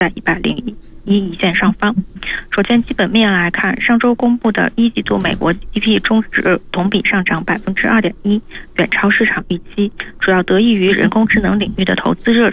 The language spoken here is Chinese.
在101一线上方。首先，基本面来看，上周公布的一季度美国 GDP 中值同比上涨2.1%，远超市场预期，主要得益于人工智能领域的投资热